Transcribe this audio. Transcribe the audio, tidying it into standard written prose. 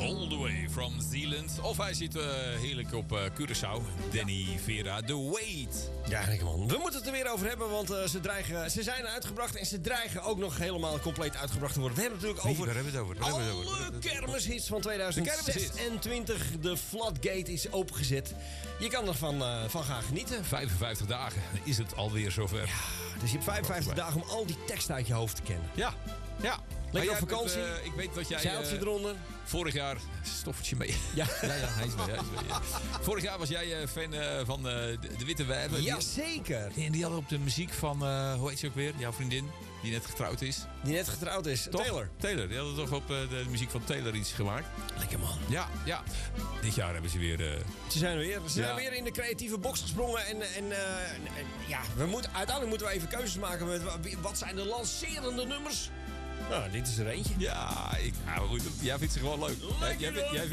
All the way from Zealand. Of hij zit heerlijk op Curaçao. Danny Vera, The Wait. Ja, lekker man. We moeten het er weer over hebben, want ze zijn uitgebracht en ze dreigen ook nog helemaal compleet uitgebracht te worden. We hebben het natuurlijk over Waar hebben we het over? alle kermishits van 2026. De floodgate is opengezet. Je kan ervan gaan genieten. 55 dagen is het alweer zover. Ja, dus je hebt 55 dagen om al die tekst uit je hoofd te kennen. Ja. Lekker op vakantie. Ik weet dat jij... Zeiltje eronder. Vorig jaar... Stoffertje mee. Ja. Hij is mee. Ja. Vorig jaar was jij fan van de Witte Wijven. Jazeker. En die hadden op de muziek van... hoe heet ze ook weer? Jouw vriendin. Die net getrouwd is. Toch? Taylor. Die hadden toch op de muziek van Taylor iets gemaakt. Lekker man. Ja. Dit jaar hebben ze weer... Ze zijn weer in de creatieve box gesprongen. En uiteindelijk moeten we even keuzes maken met wat zijn de lancerende nummers. Nou, dit is er eentje. Ja, maar goed. Jij vindt ze gewoon leuk. Jij